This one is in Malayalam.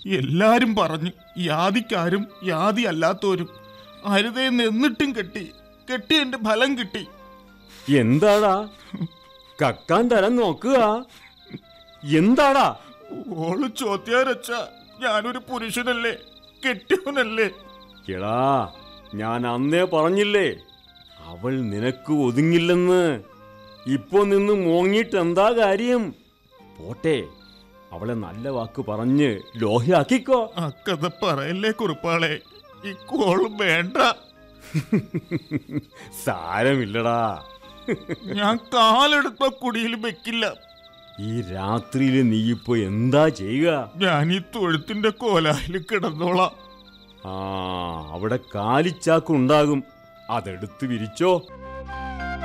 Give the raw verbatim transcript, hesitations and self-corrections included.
എല്ലാരും പറഞ്ഞു, യാതിക്കാരും യാതി അല്ലാത്തവരും അരുതേന്ന് എന്നിട്ടും കെട്ടി കെട്ടി എന്റെ ഫലം കിട്ടി. എന്താടാ കക്കാൻ തരം നോക്കുക? എന്താടാ? ഓള് ചോദ്യാരച്ച, ഞാനൊരു പുരുഷനല്ലേ, കെട്ടിയവനല്ലേ? എടാ, ഞാൻ അന്നേ പറഞ്ഞില്ലേ അവൾ നിനക്ക് ഒതുങ്ങില്ലെന്ന്. ഇപ്പൊ നിന്ന് മോങ്ങിട്ട് എന്താ കാര്യം? പോട്ടെ, അവളെ നല്ല വാക്ക് പറഞ്ഞ് ലോഹ്യാക്കിക്കോ. അക്കഥ പറയല്ലേ കുറുപ്പാളെ, ഈ കോളും വേണ്ട. സാരമില്ലടാ, ഞാൻ കാലെടുത്ത കുടിയിൽ വെക്കില്ല. ഈ രാത്രിയില് നീ ഇപ്പൊ എന്താ ചെയ്യുക? ഞാൻ ഈ തൊഴുത്തിന്റെ കോലായിൽ കിടന്നോളാം. ആ, അവിടെ കാലിച്ചാക്കുണ്ടാകും, അതെടുത്ത് വിരിച്ചോ.